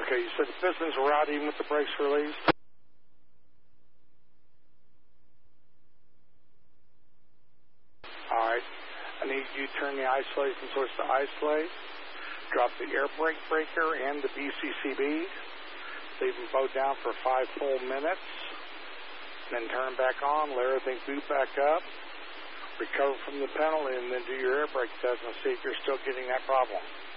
Okay, you said the pistons were out even with the brakes released? All right. I need you to turn the isolation source to isolate. Drop the air brake breaker and the BCCB. Leave them both down for 5 full minutes. Then turn them back on, let everything boot back up. Recover from the penalty, and then do your air brake test and see if you're still getting that problem.